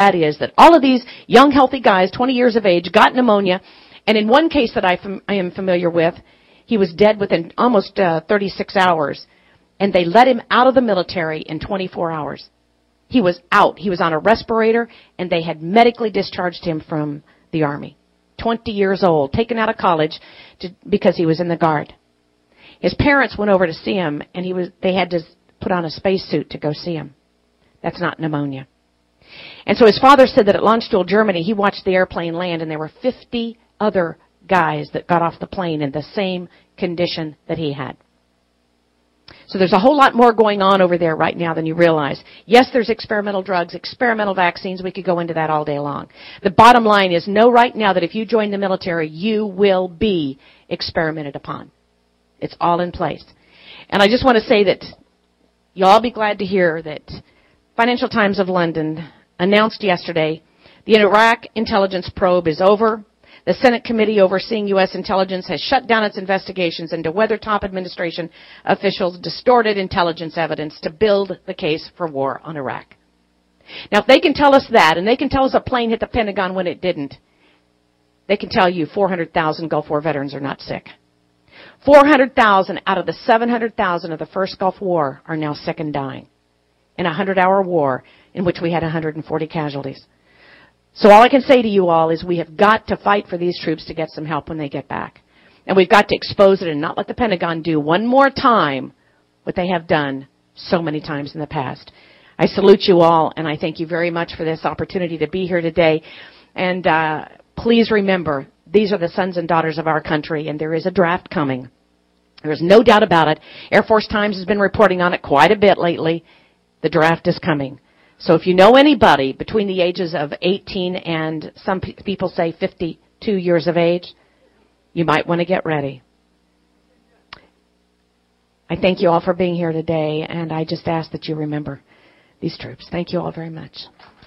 that is that all of these young, healthy guys, 20 years of age, got pneumonia. And in one case that I am familiar with, he was dead within almost 36 hours. And they let him out of the military in 24 hours. He was out. He was on a respirator, and they had medically discharged him from the Army. 20 years old, taken out of college because he was in the Guard. His parents went over to see him, and they had to put on a spacesuit to go see him. That's not pneumonia. And so his father said that at Landstuhl, Germany, he watched the airplane land, and there were 50 other guys that got off the plane in the same condition that he had. So there's a whole lot more going on over there right now than you realize. Yes, there's experimental drugs, experimental vaccines. We could go into that all day long. The bottom line is know right now that if you join the military, you will be experimented upon. It's all in place. And I just want to say that you'll all be glad to hear that Financial Times of London announced yesterday the Iraq intelligence probe is over. The Senate committee overseeing U.S. intelligence has shut down its investigations into whether top administration officials distorted intelligence evidence to build the case for war on Iraq. Now, if they can tell us that, and they can tell us a plane hit the Pentagon when it didn't, they can tell you 400,000 Gulf War veterans are not sick. 400,000 out of the 700,000 of the first Gulf War are now sick and dying in a 100-hour war in which we had 140 casualties. So all I can say to you all is we have got to fight for these troops to get some help when they get back. And we've got to expose it and not let the Pentagon do one more time what they have done so many times in the past. I salute you all, and I thank you very much for this opportunity to be here today. And please remember, these are the sons and daughters of our country, and there is a draft coming. There is no doubt about it. Air Force Times has been reporting on it quite a bit lately. The draft is coming. So if you know anybody between the ages of 18 and some people say 52 years of age, you might want to get ready. I thank you all for being here today, and I just ask that you remember these troops. Thank you all very much.